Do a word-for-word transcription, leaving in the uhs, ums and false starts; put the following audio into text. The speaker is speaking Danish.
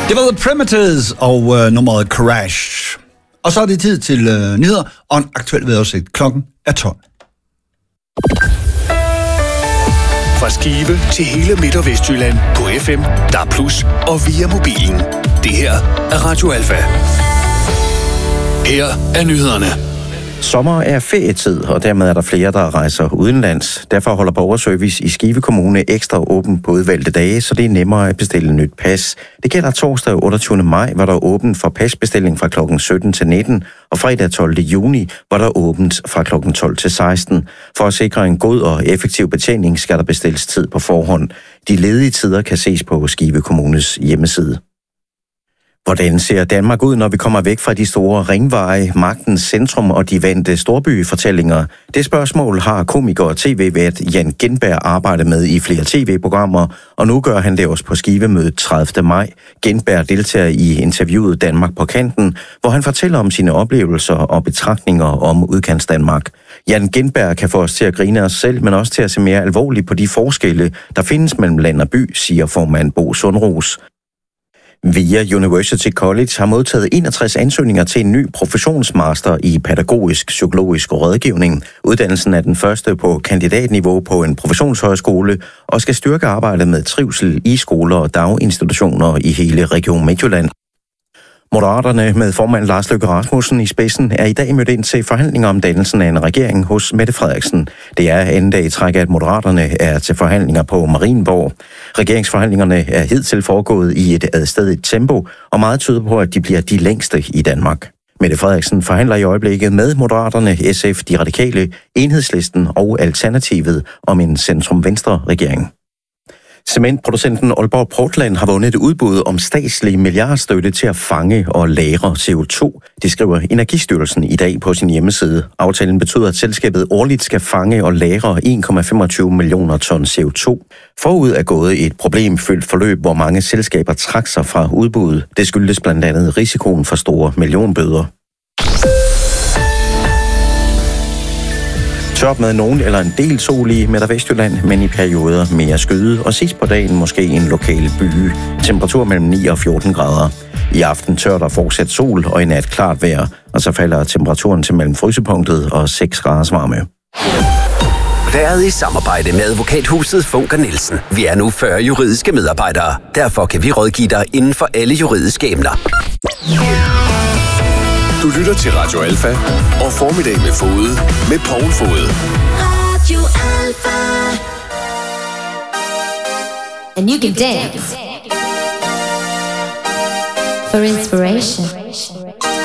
Det var The Primitives og øh, nummeret Crash. Og så er det tid til øh, nyheder og en aktuel vejrudsigt. Klokken er tolv. Fra Skive til hele Midt- og Vestjylland på F M, D A B plus, og via mobilen. Det her er Radio Alfa. Her er nyhederne. Sommer er ferietid, og dermed er der flere, der rejser udenlands. Derfor holder Borgerservice i Skive Kommune ekstra åben på udvalgte dage, så det er nemmere at bestille nyt pas. Det gælder torsdag otteogtyvende maj, hvor der er åbent for pasbestilling fra klokken sytten til nitten, og fredag tolvte juni, hvor der er åbent fra klokken tolv til seksten. For at sikre en god og effektiv betjening skal der bestilles tid på forhånd. De ledige tider kan ses på Skive Kommunes hjemmeside. Hvordan ser Danmark ud, når vi kommer væk fra de store ringveje, magtens centrum og de vante storbyfortællinger? Det spørgsmål har komiker og tv-vært Jan Gintberg arbejdet med i flere tv-programmer, og nu gør han det også på Skivemødet tredivte maj. Gintberg deltager i interviewet Danmark på kanten, hvor han fortæller om sine oplevelser og betragtninger om udkantsdanmark. Jan Gintberg kan få os til at grine os selv, men også til at se mere alvorligt på de forskelle, der findes mellem land og by, siger formand Bo Sundros. VIA University College har modtaget enogtres ansøgninger til en ny professionsmaster i pædagogisk psykologisk rådgivning. Uddannelsen er den første på kandidatniveau på en professionshøjskole og skal styrke arbejdet med trivsel i skoler og daginstitutioner i hele Region Midtjylland. Moderaterne med formand Lars Løkke Rasmussen i spidsen er i dag mødt ind til forhandlinger om dannelsen af en regering hos Mette Frederiksen. Det er anden dag i træk, at Moderaterne er til forhandlinger på Marienborg. Regeringsforhandlingerne er hidtil foregået i et adstedigt tempo, og meget tyder på, at de bliver de længste i Danmark. Mette Frederiksen forhandler i øjeblikket med Moderaterne, S F, De Radikale, Enhedslisten og Alternativet om en centrum-venstre-regering. Cementproducenten Aalborg Portland har vundet et udbud om statslig milliardstøtte til at fange og lagre C O to. Det skriver Energistyrelsen i dag på sin hjemmeside. Aftalen betyder, at selskabet årligt skal fange og lagre en komma femogtyve millioner ton C O to. Forud er gået et problemfyldt forløb, hvor mange selskaber trak sig fra udbuddet. Det skyldes blandt andet risikoen for store millionbøder. Tørt med nogen eller en del sol i Midt- og Vestjylland, men i perioder mere skyde, og sidst på dagen måske en lokal byge. Temperatur mellem ni og fjorten grader. I aften tørt og fortsat sol, og i nat klart vejr, og så falder temperaturen til mellem frysepunktet og seks graders varme. Været i samarbejde med advokathuset Funker Nielsen. Vi er nu fyrre juridiske medarbejdere. Derfor kan vi rådgive dig inden for alle juridiske emner. Du lytter til Radio Alfa og Formiddag med Fode med Poul Fode. Radio Alfa. And you can dance for inspiration.